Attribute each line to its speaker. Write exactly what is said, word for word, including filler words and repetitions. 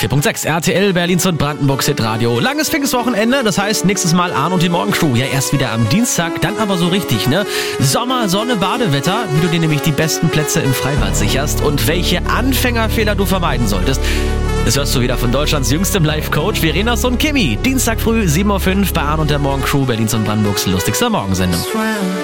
Speaker 1: vier Punkt sechs R T L, Berlins und Brandenburgs Hitradio. Langes Pfingstwochenende, das heißt nächstes Mal Arne und die Morgencrew. Ja, erst wieder am Dienstag, dann aber so richtig, ne? Sommer, Sonne, Badewetter, wie du dir nämlich die besten Plätze im Freibad sicherst und welche Anfängerfehler du vermeiden solltest. Das hörst du wieder von Deutschlands jüngstem Live-Coach Verenas und Kimi. Dienstag früh sieben Uhr fünf bei Arne und der Morgencrew, Berlins und Brandenburgs lustigster Morgensendung.